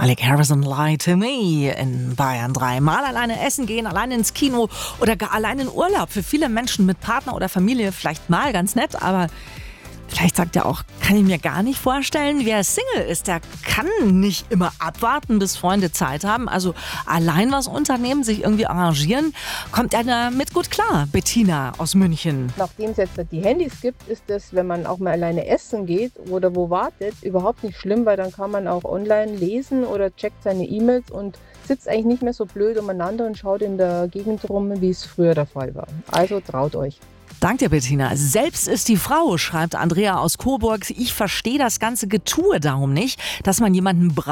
Alec Harrison, Lie to Me in Bayern 3. Mal alleine essen gehen, alleine ins Kino oder gar alleine in Urlaub. Für viele Menschen mit Partner oder Familie vielleicht mal ganz nett, aber vielleicht sagt er auch, kann ich mir gar nicht vorstellen. Wer Single ist, der kann nicht immer abwarten, bis Freunde Zeit haben. Also allein was unternehmen, sich irgendwie arrangieren, kommt er damit gut klar. Bettina aus München. Nachdem es jetzt die Handys gibt, ist das, wenn man auch mal alleine essen geht oder wo wartet, überhaupt nicht schlimm, weil dann kann man auch online lesen oder checkt seine E-Mails und sitzt eigentlich nicht mehr so blöd umeinander und schaut in der Gegend rum, wie es früher der Fall war. Also traut euch. Dank dir, Bettina. Selbst ist die Frau, schreibt Andrea aus Coburg. Ich verstehe das ganze Getue darum nicht, dass man jemanden braucht,